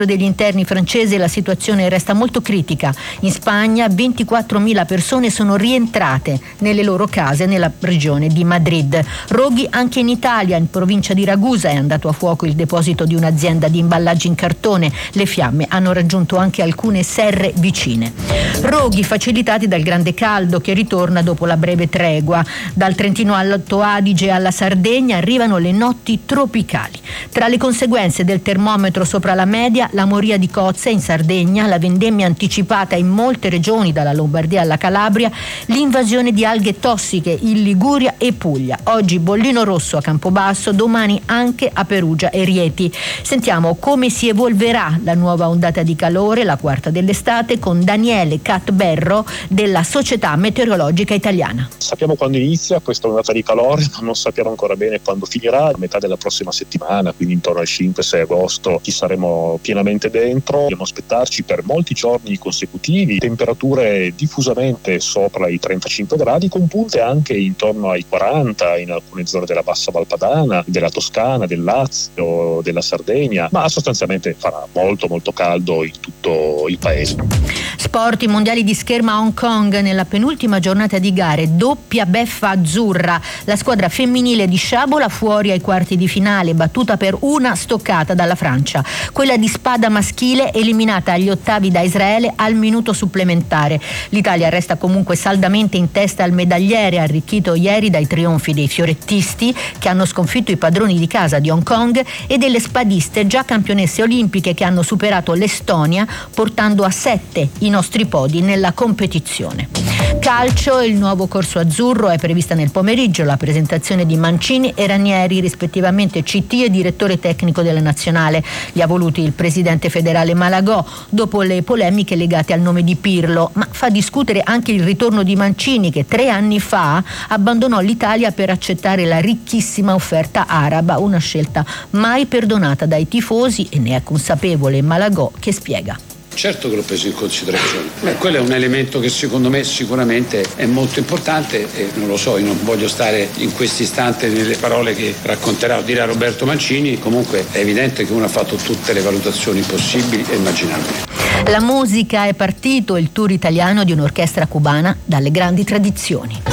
degli interni francese la situazione resta molto critica. In Spagna 24.000 persone sono rientrate nelle loro case nella regione di Madrid. Roghi anche in Italia, in provincia di Ragusa è andato a fuoco il deposito di un'azienda di imballaggi in cartone. Le fiamme hanno raggiunto anche alcune serre vicine. Roghi facilitati dal grande caldo che ritorna dopo la breve tregua. Dal Trentino Alto Adige alla Sardegna arrivano le notti tropicali. Tra le conseguenze del termometro sopra la media, la moria di cozze in Sardegna, la vendemmia anticipata in molte regioni dalla Lombardia alla Calabria, l'invasione di alghe tossiche in Liguria e Puglia. Oggi bollino rosso a Campobasso, domani anche a Perugia e Rieti. Sentiamo come si evolverà la nuova ondata di calore, la quarta dell'estate, con Daniele Catberro della Società Meteorologica Italiana. Sappiamo quando inizia questa ondata di calore, ma non sappiamo ancora bene quando finirà. A metà della prossima settimana, quindi intorno al 5-6 agosto, ci saremo pienamente dentro. Dobbiamo aspettarci per molti giorni consecutivi temperature diffusamente sopra i 35 gradi, con punte anche intorno ai 40 in alcune zone della Bassa Valpadana, della Toscana, del Lazio, della Sardegna, ma sostanzialmente farà molto molto caldo in tutto il paese. Sport, i mondiali di scherma a Hong Kong nella penultima giornata di gare, doppia beffa azzurra. La squadra femminile di sciabola fuori ai quarti di finale, battuta per una stoccata dalla Francia. Quella di spada maschile eliminata agli ottavi da Israele al minuto supplementare. L'Italia resta comunque saldamente in testa al medagliere, arricchito ieri dai trionfi dei fiorettisti che hanno sconfitto i padroni di casa di Hong Kong e delle spadiste già campionesse olimpiche che hanno superato l'Estonia portando a 7 i nostri podi nella competizione. Calcio, il nuovo corso azzurro è prevista nel pomeriggio, la presentazione di Mancini e Ranieri, rispettivamente CT e direttore tecnico della nazionale. Li ha voluti il presidente federale Malagò dopo le polemiche legate al nome di Pirlo, ma fa discutere anche il ritorno di Mancini che 3 anni fa abbandonò l'Italia per accettare la ricchissima offerta araba, una scelta mai perdonata dai tifosi, e ne è consapevole Malagò, che spiega. Certo che l'ho preso in considerazione, quello è un elemento che secondo me sicuramente è molto importante e non lo so, io non voglio stare in questo istante nelle parole che racconterà o dirà Roberto Mancini. Comunque è evidente che uno ha fatto tutte le valutazioni possibili e immaginabili. La musica è partito, il tour italiano di un'orchestra cubana dalle grandi tradizioni.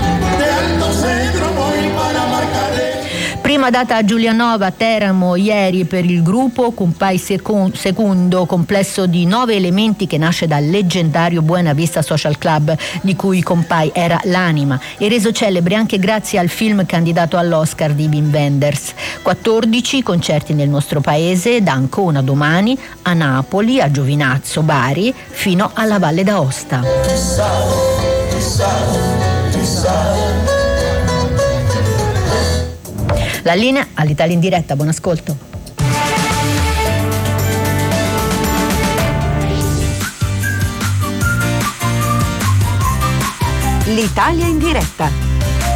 Prima data a Giulianova, Teramo, ieri per il gruppo Compai Secondo, complesso di 9 elementi che nasce dal leggendario Buena Vista Social Club, di cui Compai era l'anima, e reso celebre anche grazie al film candidato all'Oscar di Wim Wenders. 14 concerti nel nostro paese, da Ancona domani, a Napoli, a Giovinazzo, Bari, fino alla Valle d'Aosta. La linea all'Italia in diretta, buon ascolto. L'Italia in diretta.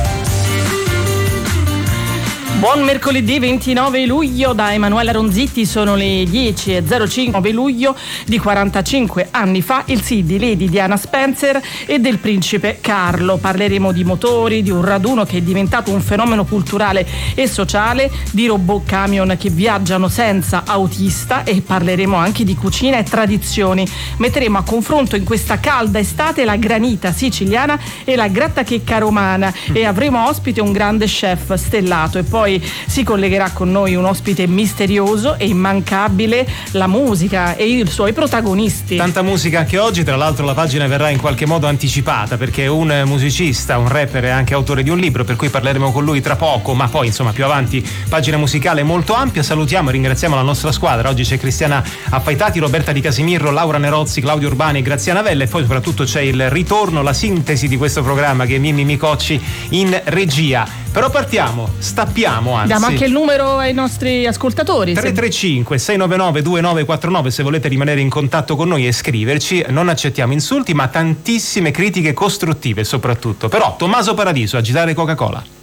Buon mercoledì 29 luglio da Emanuela Ronzitti, sono le 10:05. 9 luglio di 45 anni fa il sì di Lady Diana Spencer e del principe Carlo. Parleremo di motori, di un raduno che è diventato un fenomeno culturale e sociale, di robot camion che viaggiano senza autista, e parleremo anche di cucina e tradizioni. Metteremo a confronto in questa calda estate la granita siciliana e la grattachecca romana e avremo ospite un grande chef stellato, e poi si collegherà con noi un ospite misterioso e immancabile, la musica e i suoi protagonisti. Tanta musica anche oggi, tra l'altro la pagina verrà in qualche modo anticipata perché è un musicista, un rapper e anche autore di un libro, per cui parleremo con lui tra poco, ma poi insomma più avanti pagina musicale molto ampia. Salutiamo e ringraziamo la nostra squadra, oggi c'è Cristiana Affaitati, Roberta Di Casimirro, Laura Nerozzi, Claudio Urbani e Graziana Vella, e poi soprattutto c'è il ritorno, la sintesi di questo programma che è Mimmi Micocci in regia. Però partiamo, stappiamo, anzi. Diamo anche il numero ai nostri ascoltatori. 335 699 2949 se volete rimanere in contatto con noi e scriverci. Non accettiamo insulti, ma tantissime critiche costruttive soprattutto. Però Tommaso Paradiso, Agitare Coca-Cola.